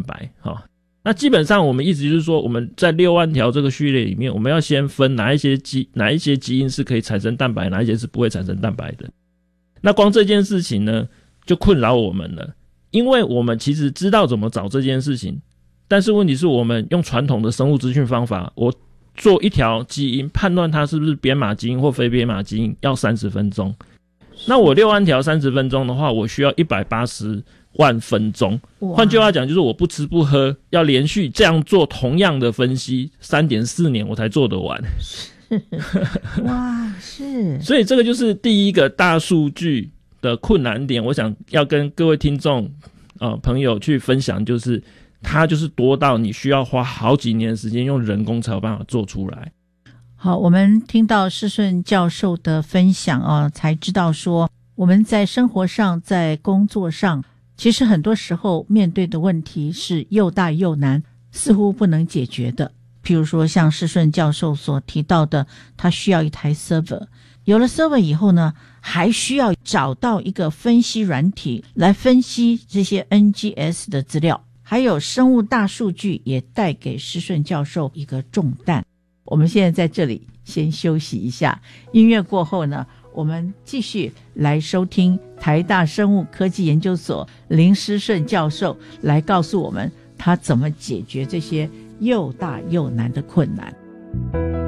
白那基本上我们意思就是说，我们在6万条这个序列里面，我们要先分哪一些基因是可以产生蛋白，哪一些是不会产生蛋白的。那光这件事情呢就困扰我们了，因为我们其实知道怎么找这件事情，但是问题是我们用传统的生物资讯方法，我做一条基因判断它是不是编码基因或非编码基因要30分钟，那我6万条30分钟的话，我需要180万分钟。换句话讲，就是我不吃不喝，要连续这样做同样的分析 3.4 年我才做得完。 哇，是。 所以这个就是第一个大数据的困难点，我想要跟各位听众朋友去分享，就是它就是多到你需要花好几年的时间用人工才有办法做出来。 好，我们听到施顺教授的分享才知道说我们在生活上在工作上其实很多时候面对的问题是又大又难，似乎不能解决的。譬如说像施顺教授所提到的，他需要一台 server， 有了 server 以后呢，还需要找到一个分析软体来分析这些 NGS 的资料，还有生物大数据也带给施顺教授一个重担。我们现在在这里先休息一下，音乐过后呢，我们继续来收听台大生物科技研究所林施顺教授来告诉我们他怎么解决这些又大又难的困难。